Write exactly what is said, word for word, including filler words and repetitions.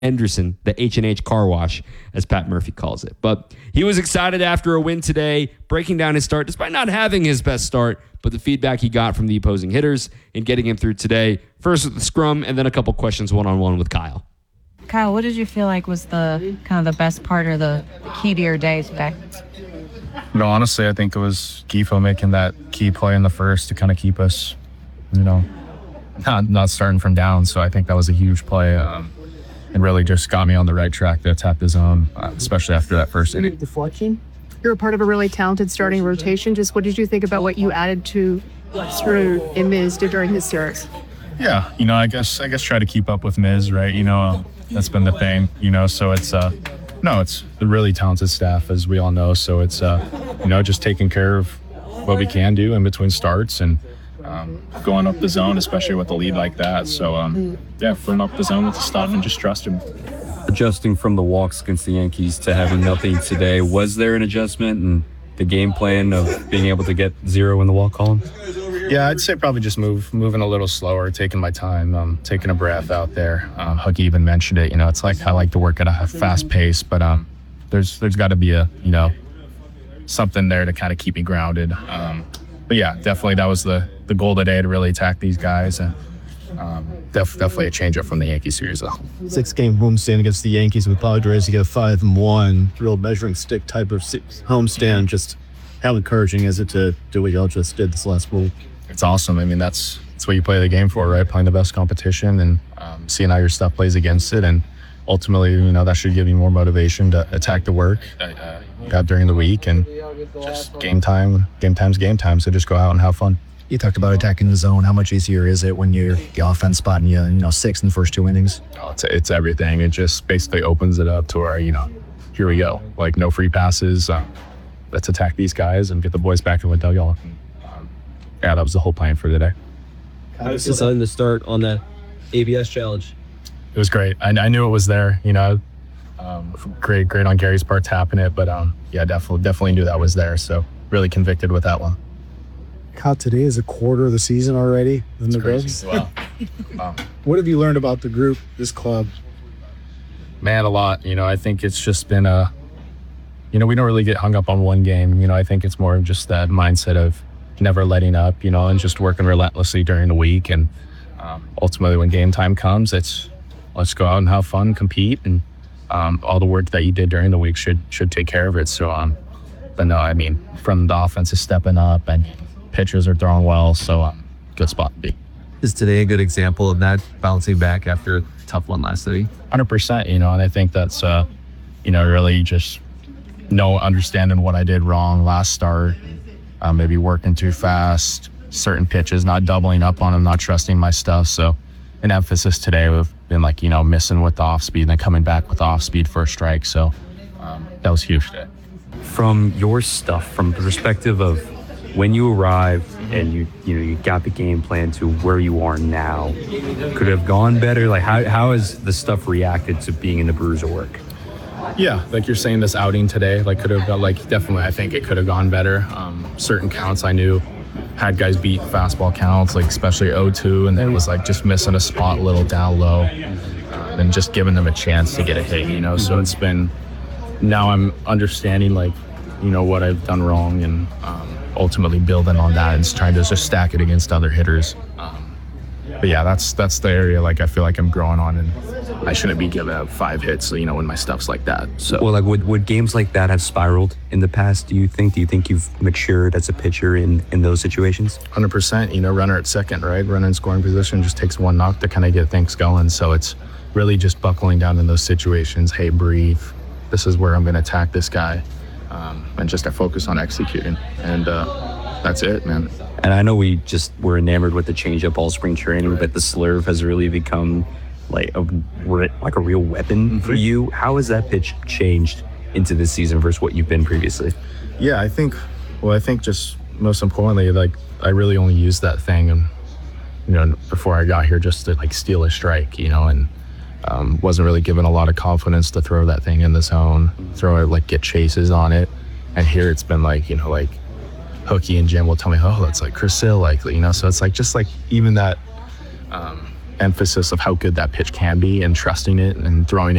Henderson, the H and H car wash, as Pat Murphy calls it. But he was excited after a win today, breaking down his start despite not having his best start, but the feedback he got from the opposing hitters in getting him through today. First with the scrum, and then a couple questions one-on-one with Kyle. Kyle, what did you feel like was the kind of the best part or the key to your day today? No, honestly, I think it was Gifo making that key play in the first to kind of keep us, you know, not, not starting from down. So I think that was a huge play. Um, and really just got me on the right track to attack the zone, uh, especially after that first inning. Deflection. You're a part of a really talented starting rotation. Just what did you think about what you added to Stroh and Miz during this series? Yeah, you know, I guess I guess try to keep up with Miz, right? You know, um, that's been the thing, you know, so it's, uh, no, it's a really talented staff, as we all know. So it's, uh, you know, just taking care of what we can do in between starts and um, going up the zone, especially with a lead like that. So, um, yeah, filling up the zone with the stuff and just trust him. Adjusting from the walks against the Yankees to having nothing today, was there an adjustment in the game plan of being able to get zero in the walk column? Yeah, I'd say probably just move, moving a little slower, taking my time, um, taking a breath out there. Um, Hookie even mentioned it. You know, it's like I like to work at a fast pace, but um, there's there's got to be a you know something there to kind of keep me grounded. Um, but yeah, definitely that was the the goal today, to really attack these guys, and um, def, definitely a change up from the Yankee series though. Six game homestand against the Yankees with Padres. You get five and one, real measuring stick type of homestand. Just how encouraging is it to do what y'all just did this last week? It's awesome. I mean, that's that's what you play the game for, right? Playing the best competition and um, seeing how your stuff plays against it, and ultimately, you know, that should give you more motivation to attack the work that uh, you got during the week, and just game time. Game time's game time, so just go out and have fun. You talked about attacking the zone. How much easier is it when you're the offense spotting you, you know, six in the first two innings? Oh, it's it's everything. It just basically opens it up to where, you know, here we go. Like no free passes. Uh, let's attack these guys and get the boys back to what Doug y'all. Yeah, that was the whole plan for today. How was deciding to start on that A B S challenge? It was great. I, I knew it was there. You know, um, great, great on Gary's part tapping it, but um, yeah, definitely, definitely knew that was there. So really convicted with that one. Caught today is a quarter of the season already in the books. Wow. Wow. What have you learned about the group, this club? Man, a lot. You know, I think it's just been a. You know, we don't really get hung up on one game. You know, I think it's more of just that mindset of never letting up, you know, and just working relentlessly during the week. And um, ultimately, when game time comes, it's let's go out and have fun, compete, and um, all the work that you did during the week should should take care of it. So, um, but no, I mean, from the offense is stepping up and pitchers are throwing well, so um, good spot to be. Is today a good example of that, bouncing back after a tough one last week? one hundred percent, you know, and I think that's, uh, you know, really just no understanding what I did wrong last start. Uh, maybe working too fast, certain pitches, not doubling up on them, not trusting my stuff. So an emphasis today would have been like, you know, missing with the off speed and then coming back with off speed for a strike. So um, that was huge today. From your stuff, from the perspective of when you arrived and you you know you got the game plan to where you are now, could it have gone better? Like how how has the stuff reacted to being in the Brewers at work? Yeah, like you're saying, this outing today, like could have got, like definitely I think it could have gone better. Um, certain counts I knew had guys beat fastball counts, like especially oh two, and then it was like just missing a spot a little down low, uh, and just giving them a chance to get a hit, you know. So it's been, now I'm understanding like, you know, what I've done wrong, and um, ultimately building on that and trying to just stack it against other hitters. Um, but yeah, that's that's the area like I feel like I'm growing on, and I shouldn't be giving up five hits, you know, when my stuff's like that. So, well, like would, would games like that have spiraled in the past? Do you think? Do you think you've matured as a pitcher in, in those situations? one hundred percent. You know, runner at second, right? Runner in scoring position just takes one knock to kind of get things going. So it's really just buckling down in those situations. Hey, breathe. This is where I'm going to attack this guy, um, and just to focus on executing. And uh, that's it, man. And I know we just were enamored with the changeup all spring training, but the slurve has really become like a like a real weapon mm-hmm. for you. How has that pitch changed into this season versus what you've been previously? Yeah, I think, well, I think just most importantly, like I really only used that thing, and you know, before I got here, just to like steal a strike, you know, and um, wasn't really given a lot of confidence to throw that thing in the zone, throw it, like get chases on it. And here it's been like, you know, like Hookie and Jim will tell me, oh, that's like Chris Sale likely, you know, so it's like just like even that um, emphasis of how good that pitch can be and trusting it and throwing it